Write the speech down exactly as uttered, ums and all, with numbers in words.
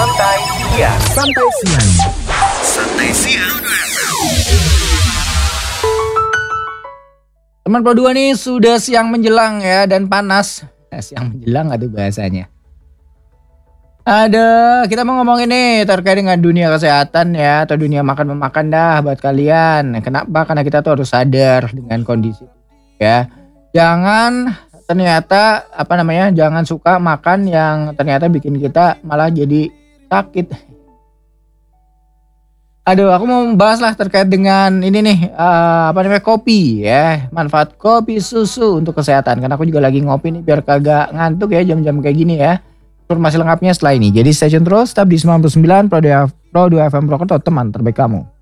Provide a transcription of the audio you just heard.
Santai Siang. Santai Siang. Santai Siang. Teman Pro dua nih sudah siang menjelang ya dan panas. Eh, siang menjelang ada bahasanya. Ada, kita mau ngomongin nih terkait dengan dunia kesehatan ya atau dunia makan memakan dah buat kalian. Kenapa? Karena kita tuh harus sadar dengan kondisi ya. Jangan ternyata apa namanya? Jangan suka makan yang ternyata bikin kita malah jadi sakit. Aduh, aku mau bahas lah terkait dengan ini nih uh, apa namanya kopi ya, manfaat kopi susu untuk kesehatan. Karena aku juga lagi ngopi nih biar kagak ngantuk ya jam-jam kayak gini ya. Informasi lengkapnya setelah ini. Jadi stay tune terus, tetap di sembilan puluh sembilan Pro dua F M Purwokerto, teman terbaik kamu.